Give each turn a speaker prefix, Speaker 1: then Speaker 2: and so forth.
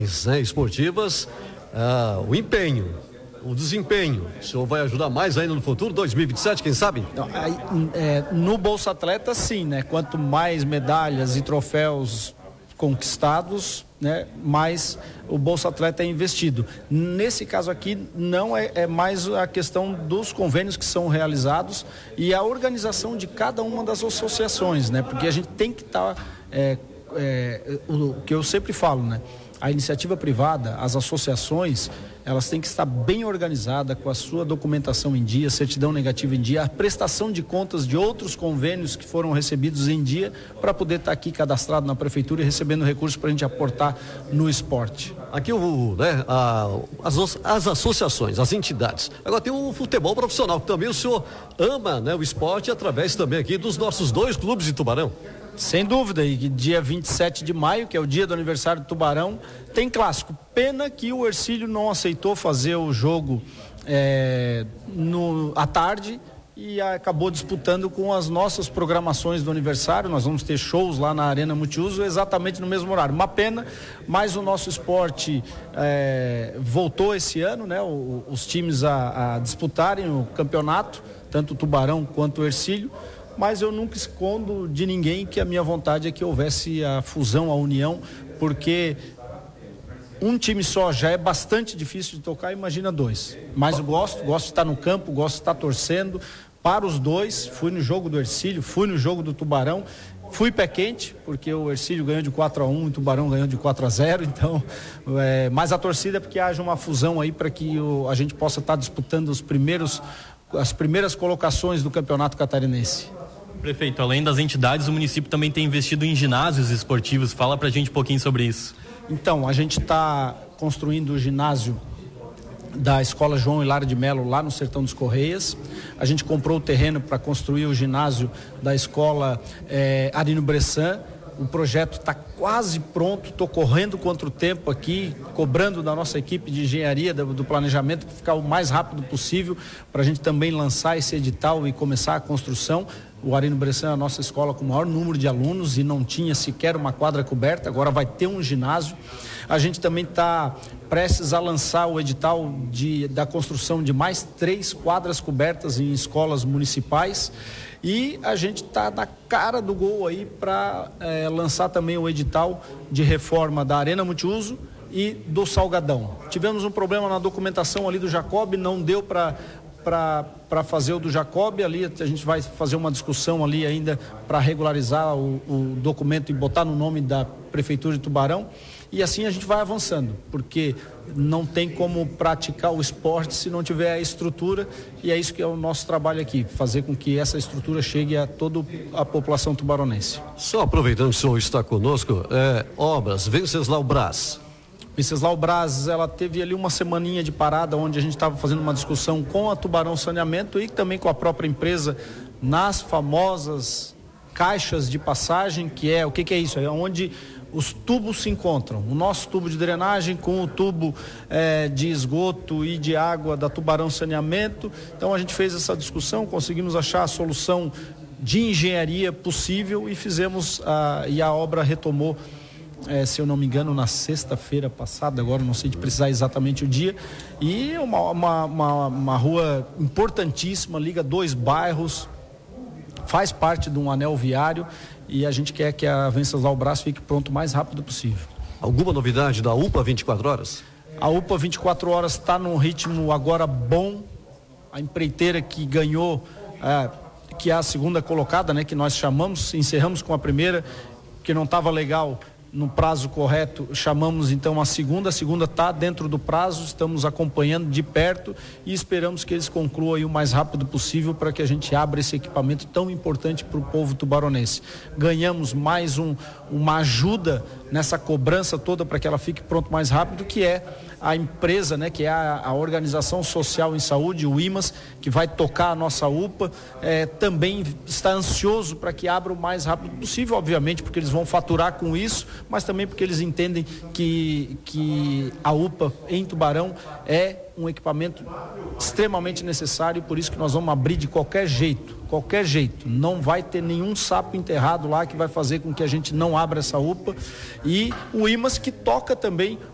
Speaker 1: né, esportivas, o empenho, o desempenho. O senhor vai ajudar mais ainda no futuro, 2027, quem sabe?
Speaker 2: No Bolsa Atleta, sim, né? Quanto mais medalhas e troféus conquistados, né, mais o Bolsa Atleta é investido. Nesse caso aqui, não é mais a questão dos convênios que são realizados e a organização de cada uma das associações, né? Porque a gente tem que estar, o que eu sempre falo, né? A iniciativa privada, as associações, elas têm que estar bem organizadas, com a sua documentação em dia, certidão negativa em dia, a prestação de contas de outros convênios que foram recebidos em dia, para poder estar aqui cadastrado na prefeitura e recebendo recursos para a gente aportar no esporte.
Speaker 1: Aqui as associações, as entidades. Agora tem o futebol profissional, que também o senhor ama, né, o esporte, através também aqui dos nossos 2 clubes de Tubarão.
Speaker 2: Sem dúvida, e dia 27 de maio, que é o dia do aniversário do Tubarão, tem clássico. Pena que o Hercílio não aceitou fazer o jogo à tarde e acabou disputando com as nossas programações do aniversário. Nós vamos ter shows lá na Arena Multiuso exatamente no mesmo horário. Uma pena, mas o nosso esporte voltou esse ano, né? Os times a disputarem o campeonato, tanto o Tubarão quanto o Hercílio. Mas eu nunca escondo de ninguém que a minha vontade é que houvesse a fusão, a união, porque um time só já é bastante difícil de tocar, imagina 2. Mas eu gosto de estar no campo, gosto de estar torcendo para os 2. Fui no jogo do Hercílio, fui no jogo do Tubarão, fui pé quente, porque o Hercílio ganhou de 4-1 e o Tubarão ganhou de 4-0, então, mas a torcida é porque haja uma fusão aí para que a gente possa estar disputando as primeiras colocações do Campeonato Catarinense.
Speaker 3: Prefeito, além das entidades, o município também tem investido em ginásios esportivos. Fala pra gente um pouquinho sobre isso.
Speaker 2: Então, a gente está construindo o ginásio da Escola João Hilário de Melo lá no Sertão dos Correias. A gente comprou o terreno para construir o ginásio da Escola Arino Bressan. O projeto está quase pronto, estou correndo contra o tempo aqui, cobrando da nossa equipe de engenharia, do planejamento, para ficar o mais rápido possível, para a gente também lançar esse edital e começar a construção. O Arino Bressan é a nossa escola com o maior número de alunos e não tinha sequer uma quadra coberta, agora vai ter um ginásio. A gente também está prestes a lançar o edital da construção de mais 3 quadras cobertas em escolas municipais. E a gente está na cara do gol aí para lançar também o edital de reforma da Arena Multiuso e do Salgadão. Tivemos um problema na documentação ali do Jacob, não deu para fazer o do Jacob. Ali a gente vai fazer uma discussão ali ainda para regularizar o documento e botar no nome da Prefeitura de Tubarão. E assim a gente vai avançando, porque não tem como praticar o esporte se não tiver a estrutura, e é isso que é o nosso trabalho aqui, fazer com que essa estrutura chegue a toda a população tubaronense.
Speaker 1: Só aproveitando que o senhor está conosco, obras, Venceslau Braz.
Speaker 2: Venceslau Braz, ela teve ali uma semaninha de parada, onde a gente estava fazendo uma discussão com a Tubarão Saneamento e também com a própria empresa nas famosas caixas de passagem, que é, o que é isso? É onde os tubos se encontram, o nosso tubo de drenagem com o tubo de esgoto e de água da Tubarão Saneamento. Então a gente fez essa discussão, conseguimos achar a solução de engenharia possível e fizemos, e a obra retomou, se eu não me engano, na sexta-feira passada, agora não sei de precisar exatamente o dia, e uma rua importantíssima, liga 2 bairros, faz parte de um anel viário, e a gente quer que a Venceslau Braz fique pronto o mais rápido possível.
Speaker 1: Alguma novidade da UPA 24 horas?
Speaker 2: A UPA 24 horas está num ritmo agora bom. A empreiteira que ganhou, que é a segunda colocada, né, que nós chamamos, encerramos com a primeira, que não estava legal no prazo correto, chamamos então a segunda está dentro do prazo, estamos acompanhando de perto e esperamos que eles concluam aí o mais rápido possível para que a gente abra esse equipamento tão importante para o povo tubaronense. Ganhamos mais uma ajuda nessa cobrança toda para que ela fique pronto mais rápido, que é a empresa, né, que é a Organização Social em Saúde, o IMAS, que vai tocar a nossa UPA, também está ansioso para que abra o mais rápido possível, obviamente, porque eles vão faturar com isso, mas também porque eles entendem que a UPA em Tubarão é um equipamento extremamente necessário, e por isso que nós vamos abrir de qualquer jeito, não vai ter nenhum sapo enterrado lá que vai fazer com que a gente não abra essa UPA. E o IMAS, que toca também